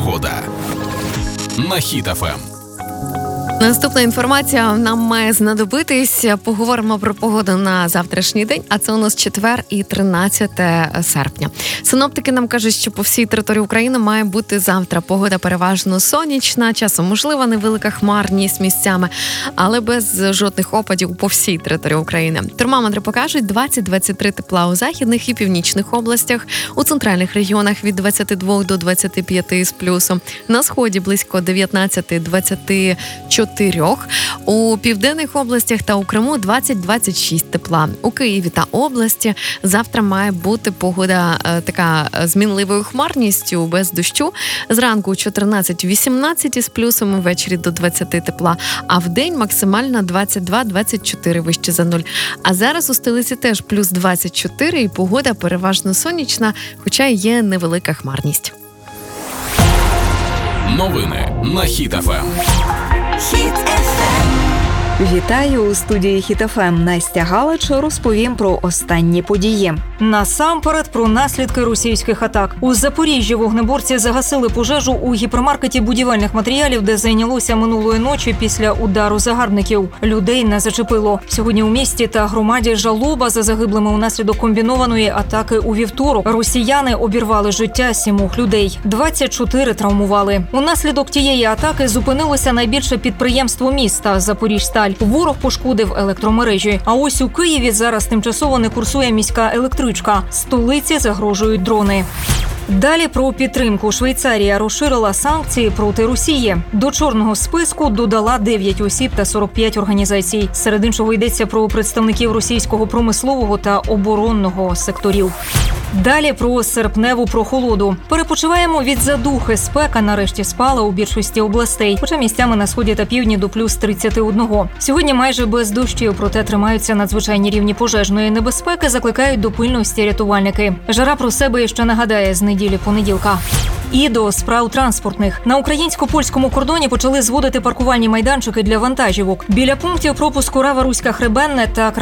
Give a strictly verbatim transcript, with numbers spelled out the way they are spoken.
Погода на Хіт еф ем. Наступна інформація нам має знадобитись. Поговоримо про погоду на завтрашній день, а це у нас четвер і тринадцяте серпня. Синоптики нам кажуть, що по всій території України має бути завтра погода переважно сонячна, часом можлива невелика хмарність місцями, але без жодних опадів по всій території України. Термометри покажуть двадцять-двадцять три тепла у західних і північних областях, у центральних регіонах від двадцять два до двадцять п'ять з плюсом, на сході близько дев'ятнадцять-двадцять чотири, у південних областях та у Криму двадцять-двадцять шість тепла. У Києві та області завтра має бути погода е, така змінливою хмарністю, без дощу. Зранку чотирнадцять-вісімнадцять із плюсом, ввечері до двадцять тепла, а в день максимально двадцять два-двадцять чотири вище за нуль. А зараз у столиці теж плюс двадцять чотири і погода переважно сонячна, хоча є невелика хмарність. Новини на Хіт еф ем. Хіт еф ем. Вітаю у студії Хіт еф ем. Настя Галич розповім про останні події. Насамперед про наслідки російських атак. У Запоріжжі вогнеборці загасили пожежу у гіпермаркеті будівельних матеріалів, де зайнялося минулої ночі після удару загарбників. Людей не зачепило. Сьогодні у місті та громаді жалоба за загиблими унаслідок комбінованої атаки у вівторок. Росіяни обірвали життя сімох людей. двадцять чотири травмували. Унаслідок тієї атаки зупинилося найбільше підприємство міста – Запоріжсталь. Ворог пошкодив електромережі. А ось у Києві зараз тимчасово не курсує міська електричка. Столиці загрожують дрони. Далі про підтримку. Швейцарія розширила санкції проти Росії. До чорного списку додала дев'ять осіб та сорок п'ять організацій. Серед іншого йдеться про представників російського промислового та оборонного секторів. Далі про серпневу прохолоду. Перепочиваємо від задухи. Спека нарешті спала у більшості областей, хоча місцями на сході та півдні до плюс тридцять один. Сьогодні майже без дощів, проте тримаються надзвичайні рівні пожежної небезпеки, закликають до пильності рятувальники. Жара про себе ще нагадає з неділі-понеділка. І до справ транспортних. На українсько-польському кордоні почали зводити паркувальні майданчики для вантажівок. Біля пунктів пропуску Рава-Руська-Хребенне та